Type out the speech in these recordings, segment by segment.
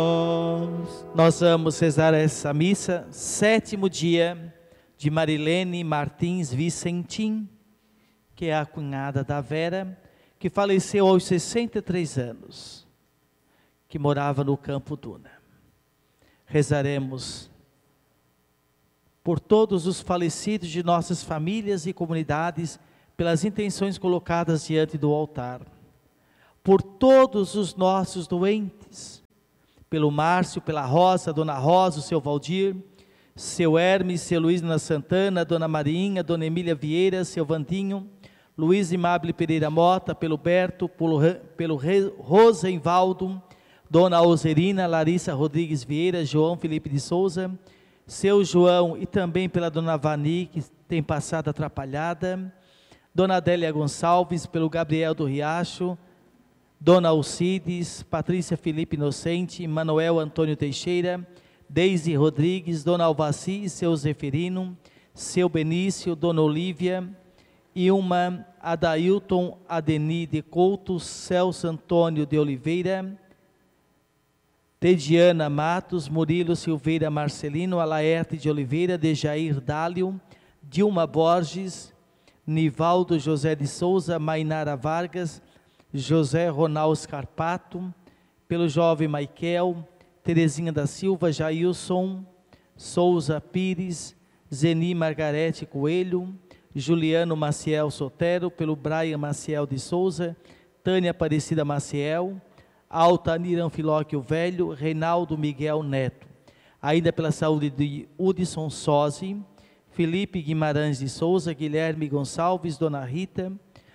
Nós vamos rezar essa missa, 7º dia de Marilene Martins Vicentim, que é a cunhada da Vera, que faleceu aos 63 anos, que morava no Campo Duna. Rezaremos por todos os falecidos de nossas famílias e comunidades, pelas intenções colocadas diante do altar, por todos os nossos doentes, pelo Márcio, pela Rosa, Dona Rosa, o seu Valdir, seu Hermes, seu Luiz Dona Santana, Dona Marinha, Dona Emília Vieira, seu Vandinho, Luiz Imable Pereira Mota, pelo Berto, pelo Rosenvaldo, Dona Alzerina, Larissa Rodrigues Vieira, João Felipe de Souza, seu João, e também pela Dona Vani, que tem passado atrapalhada, Dona Adélia Gonçalves, pelo Gabriel do Riacho, Dona Alcides, Patrícia Felipe Inocente, Manuel Antônio Teixeira, Deise Rodrigues, Dona Alvaci, seu Zeferino, seu Benício, Dona Olívia, Ilma, Adailton, Adeni de Couto, Celso Antônio de Oliveira, Tediana Matos, Murilo Silveira Marcelino, Alaerte de Oliveira, Dejair Dálio, Dilma Borges, Nivaldo José de Souza, Mainara Vargas, José Ronaldo Scarpato, pelo jovem Maikel, Terezinha da Silva, Jailson Souza Pires, Zeni Margarete Coelho, Juliano Maciel Sotero, pelo Brian Maciel de Souza, Tânia Aparecida Maciel, Altanir Anfilóquio Velho, Reinaldo Miguel Neto, ainda pela saúde de Hudson Sozzi, Felipe Guimarães de Souza, Guilherme Gonçalves, Dona Rita,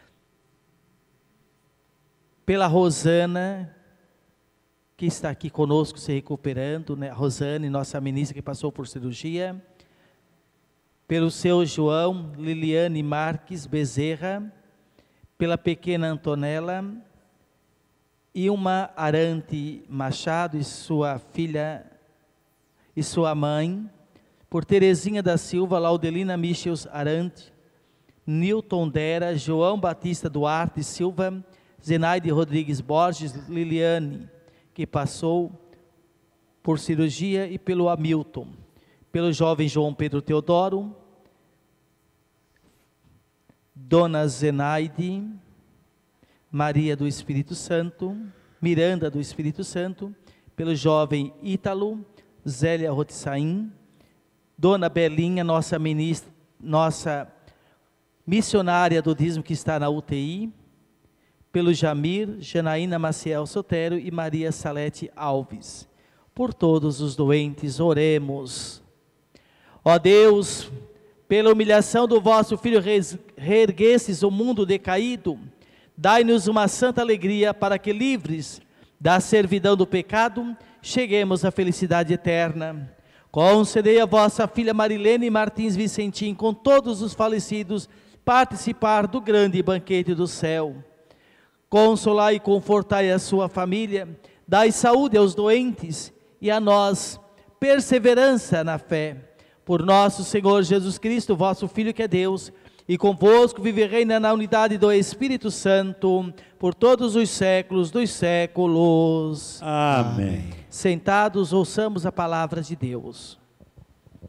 pela Rosana, que está aqui conosco se recuperando, né? Rosane, nossa ministra que passou por cirurgia, pelo seu João, Liliane Marques Bezerra, pela pequena Antonella, Ilma Arante Machado e sua filha e sua mãe, por Terezinha da Silva, Laudelina Michels Arante, Nilton Dera, João Batista Duarte Silva, Zenaide Rodrigues Borges, Liliane, que passou por cirurgia, e pelo Hamilton, pelo jovem João Pedro Teodoro, Dona Zenaide, Maria do Espírito Santo, Miranda do Espírito Santo, pelo jovem Ítalo, Zélia Rotsain, Dona Belinha, nossa ministra, nossa missionária do dízimo que está na UTI, pelo Jamir, Janaína Maciel Sotero e Maria Salete Alves. Por todos os doentes, oremos. Ó Deus, pela humilhação do vosso Filho, reerguestes o mundo decaído, dai-nos uma santa alegria para que, livres da servidão do pecado, cheguemos à felicidade eterna. Concedei a vossa filha Marilene Martins Vicentim, com todos os falecidos, participar do grande banquete do céu. Consolai e confortai a sua família, dai saúde aos doentes e a nós perseverança na fé. Por nosso Senhor Jesus Cristo, vosso Filho que é Deus, e convosco vive e reina na unidade do Espírito Santo, por todos os séculos dos séculos. Amém. Sentados, ouçamos a palavra de Deus.